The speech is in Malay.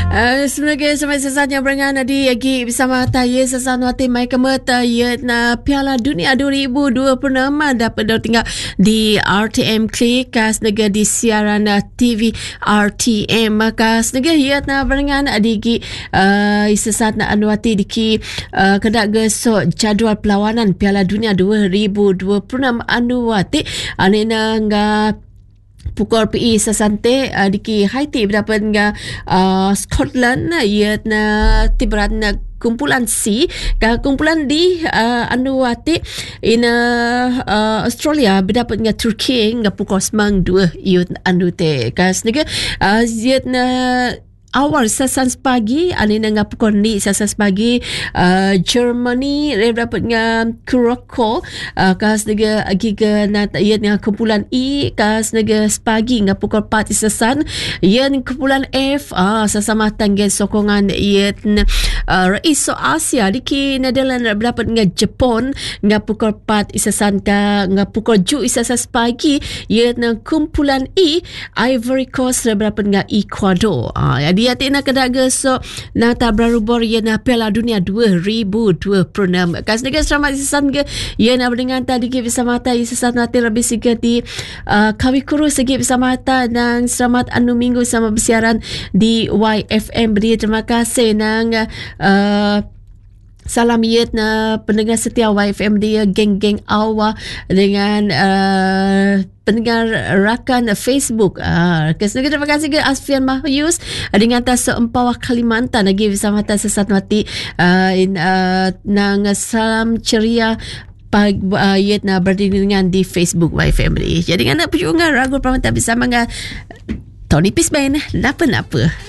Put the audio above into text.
Sebagai sampai sesatnya berengan di Agi bersama Taya sesan wati mai kemata na Piala Dunia 2026 dapat tinggal di RTM Klik kas negara di siaran TV RTM maka negara na berengan di Agi sesat na anwati di ki kedak gesok jadual perlawanan Piala Dunia 2026 anwati anena nga pukul PI sasante diki Haiti berdapat dengan Scotland ia na tiberan na kumpulan C kumpulan D anuati ina Australia berdapat dengan Turki dengan pukul 9.2 ia anute kas nega ia na awal sasan pagi anina nga pukul ni sasan pagi Germany dapat nga Kuroko kas nega giga na ia nga kumpulan E kas nega pagi nga pukul 4 sasan ia kumpulan F sasama tanggen sokongan ia Rais Asia diki Netherlands dapat nga Jepun nga pukul 4 sasan ka nga pukul 7 sasan pagi ia nga kumpulan E Ivory Coast dapat nga Ecuador dia tina kedaga so nata berubur ia na Piala Dunia 2026 kas negara selamat sesan ke ia na dengan tadi ke bisa mata sesan nanti lebih sikit di kawikuru segi bisa mata nang selamat anu minggu sama bersiaran di YFM beri terima kasih nang salam yet na pendengar setia YFM dia geng-geng awal dengan pendengar rakan Facebook. Terima kasih ke Asfian Mahyus dengan atas Empawah Kalimantan lagi bersama atas sesat mati nang salam ceria yet na berdiri dengan di Facebook YFM. Jadi dengan nak perjuangan ragu pramata bersama dengan Tony Pisman napa-napa.